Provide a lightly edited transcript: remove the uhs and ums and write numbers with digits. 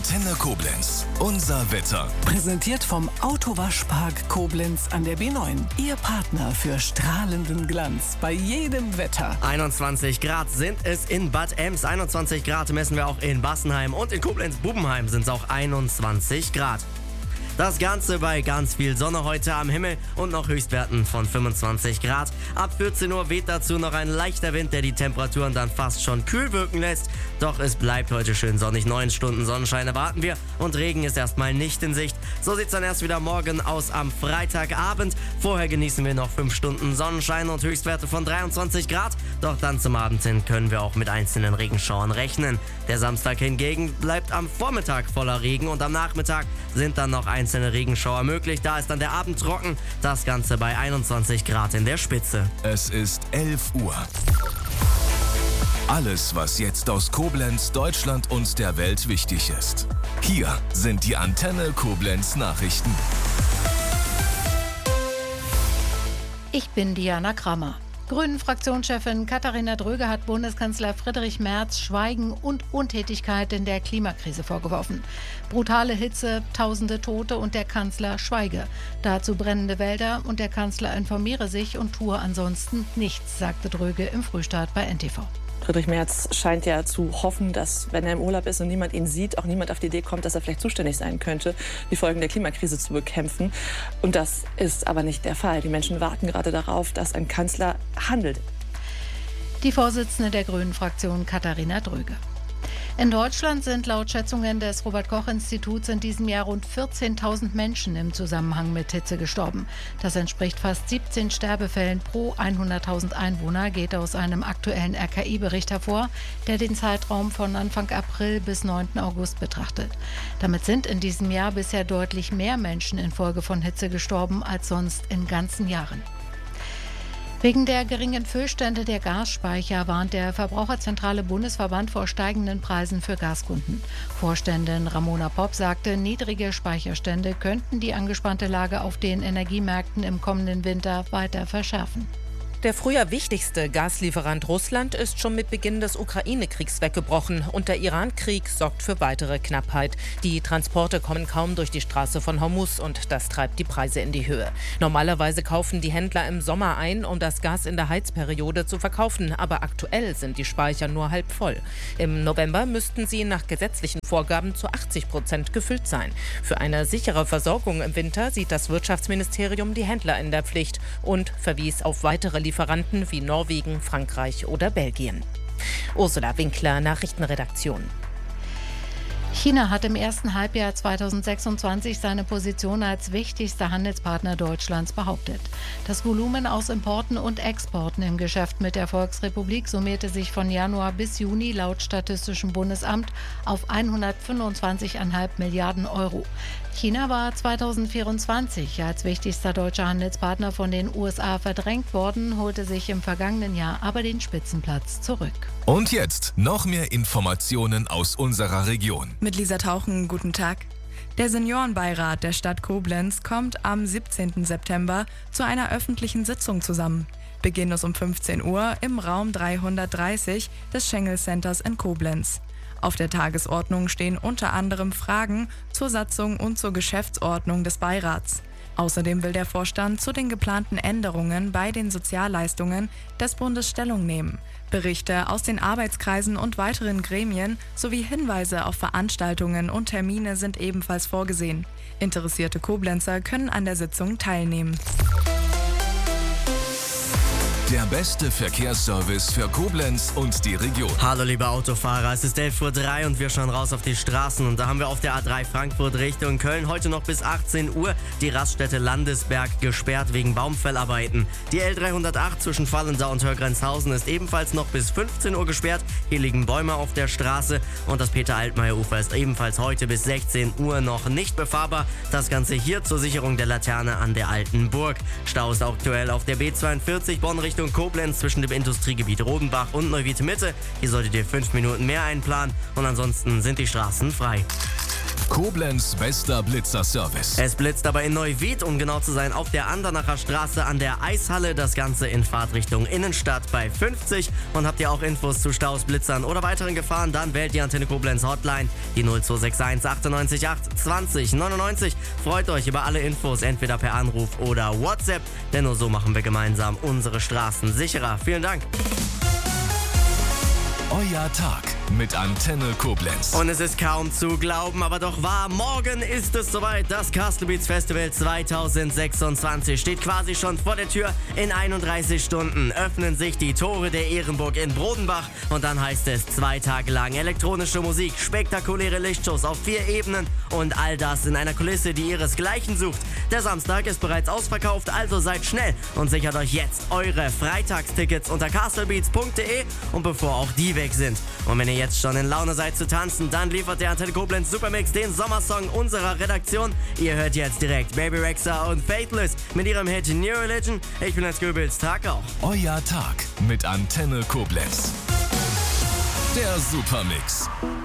Antenne Koblenz. Unser Wetter. Präsentiert vom Autowaschpark Koblenz an der B9. Ihr Partner für strahlenden Glanz bei jedem Wetter. 21 Grad sind es in Bad Ems. 21 Grad messen wir auch in Bassenheim. Und in Koblenz-Bubenheim sind es auch 21 Grad. Das Ganze bei ganz viel Sonne heute am Himmel und noch Höchstwerten von 25 Grad. Ab 14 Uhr weht dazu noch ein leichter Wind, der die Temperaturen dann fast schon kühl wirken lässt. Doch es bleibt heute schön sonnig. 9 Stunden Sonnenschein erwarten wir und Regen ist erstmal nicht in Sicht. So sieht es dann erst wieder morgen aus am Freitagabend. Vorher genießen wir noch 5 Stunden Sonnenschein und Höchstwerte von 23 Grad. Doch dann zum Abend hin können wir auch mit einzelnen Regenschauern rechnen. Der Samstag hingegen bleibt am Vormittag voller Regen und am Nachmittag sind dann noch einzelne Regenschauer möglich. Da ist dann der Abend trocken. Das Ganze bei 21 Grad in der Spitze. Es ist 11 Uhr. Alles, was jetzt aus Koblenz, Deutschland und der Welt wichtig ist. Hier sind die Antenne Koblenz Nachrichten. Ich bin Diana Krammer. Grünen-Fraktionschefin Katharina Dröge hat Bundeskanzler Friedrich Merz Schweigen und Untätigkeit in der Klimakrise vorgeworfen. Brutale Hitze, tausende Tote und der Kanzler schweige. Dazu brennende Wälder und der Kanzler informiere sich und tue ansonsten nichts, sagte Dröge im Frühstart bei NTV. Friedrich Merz scheint ja zu hoffen, dass, wenn er im Urlaub ist und niemand ihn sieht, auch niemand auf die Idee kommt, dass er vielleicht zuständig sein könnte, die Folgen der Klimakrise zu bekämpfen. Und das ist aber nicht der Fall. Die Menschen warten gerade darauf, dass ein Kanzler handelt. Die Vorsitzende der Grünen-Fraktion Katharina Dröge. In Deutschland sind laut Schätzungen des Robert-Koch-Instituts in diesem Jahr rund 14.000 Menschen im Zusammenhang mit Hitze gestorben. Das entspricht fast 17 Sterbefällen pro 100.000 Einwohner, geht aus einem aktuellen RKI-Bericht hervor, der den Zeitraum von Anfang April bis 9. August betrachtet. Damit sind in diesem Jahr bisher deutlich mehr Menschen infolge von Hitze gestorben als sonst in ganzen Jahren. Wegen der geringen Füllstände der Gasspeicher warnt der Verbraucherzentrale Bundesverband vor steigenden Preisen für Gaskunden. Vorständin Ramona Popp sagte, niedrige Speicherstände könnten die angespannte Lage auf den Energiemärkten im kommenden Winter weiter verschärfen. Der früher wichtigste Gaslieferant Russland ist schon mit Beginn des Ukraine-Kriegs weggebrochen und der Iran-Krieg sorgt für weitere Knappheit. Die Transporte kommen kaum durch die Straße von Hormuz und das treibt die Preise in die Höhe. Normalerweise kaufen die Händler im Sommer ein, um das Gas in der Heizperiode zu verkaufen, aber aktuell sind die Speicher nur halb voll. Im November müssten sie nach gesetzlichen Vorgaben zu 80% gefüllt sein. Für eine sichere Versorgung im Winter sieht das Wirtschaftsministerium die Händler in der Pflicht und verwies auf weitere Lieferanten wie Norwegen, Frankreich oder Belgien. Ursula Winkler, Nachrichtenredaktion. China hat im ersten Halbjahr 2026 seine Position als wichtigster Handelspartner Deutschlands behauptet. Das Volumen aus Importen und Exporten im Geschäft mit der Volksrepublik summierte sich von Januar bis Juni laut Statistischem Bundesamt auf 125,5 Milliarden Euro. China war 2024 als wichtigster deutscher Handelspartner von den USA verdrängt worden, holte sich im vergangenen Jahr aber den Spitzenplatz zurück. Und jetzt noch mehr Informationen aus unserer Region. Mit Lisa Tauchen, guten Tag. Der Seniorenbeirat der Stadt Koblenz kommt am 17. September zu einer öffentlichen Sitzung zusammen. Beginn ist um 15 Uhr im Raum 330 des Schengel Centers in Koblenz. Auf der Tagesordnung stehen unter anderem Fragen zur Satzung und zur Geschäftsordnung des Beirats. Außerdem will der Vorstand zu den geplanten Änderungen bei den Sozialleistungen des Bundes Stellung nehmen. Berichte aus den Arbeitskreisen und weiteren Gremien sowie Hinweise auf Veranstaltungen und Termine sind ebenfalls vorgesehen. Interessierte Koblenzer können an der Sitzung teilnehmen. Der beste Verkehrsservice für Koblenz und die Region. Hallo liebe Autofahrer, es ist 11:03 Uhr und wir schauen raus auf die Straßen. Und da haben wir auf der A3 Frankfurt Richtung Köln heute noch bis 18 Uhr die Raststätte Landesberg gesperrt wegen Baumfellarbeiten. Die L308 zwischen Vallendau und Hörgrenzhausen ist ebenfalls noch bis 15 Uhr gesperrt. Hier liegen Bäume auf der Straße und das Peter-Altmaier-Ufer ist ebenfalls heute bis 16 Uhr noch nicht befahrbar. Das Ganze hier zur Sicherung der Laterne an der Alten Burg. Stau ist aktuell auf der B42 Bonn Richtung Koblenz zwischen dem Industriegebiet Rodenbach und Neuwied Mitte. Hier solltet ihr 5 Minuten mehr einplanen und ansonsten sind die Straßen frei. Koblenz bester Blitzerservice. Es blitzt aber in Neuwied, um genau zu sein, auf der Andernacher Straße an der Eishalle. Das Ganze in Fahrtrichtung Innenstadt bei 50. Und habt ihr auch Infos zu Staus, Blitzern oder weiteren Gefahren, dann wählt die Antenne Koblenz Hotline, die 0261 98 8 20 99. Freut euch über alle Infos, entweder per Anruf oder WhatsApp, denn nur so machen wir gemeinsam unsere Straßen sicherer. Vielen Dank. Euer Tag mit Antenne Koblenz. Und es ist kaum zu glauben, aber doch wahr. Morgen ist es soweit. Das Castle Beats Festival 2026 steht quasi schon vor der Tür. In 31 Stunden öffnen sich die Tore der Ehrenburg in Brodenbach. Und dann heißt es 2 Tage lang elektronische Musik, spektakuläre Lichtshows auf 4 Ebenen und all das in einer Kulisse, die ihresgleichen sucht. Der Samstag ist bereits ausverkauft, also seid schnell und sichert euch jetzt eure Freitagstickets unter castlebeats.de und bevor auch die weg sind. Und wenn ihr jetzt schon in Laune seid zu tanzen, dann liefert der Antenne Koblenz Supermix den Sommersong unserer Redaktion. Ihr hört jetzt direkt Baby Rexha und Faithless mit ihrem Hit New Religion. Ich bin Lance Goebbels, Tag auch. Euer Tag mit Antenne Koblenz. Der Supermix.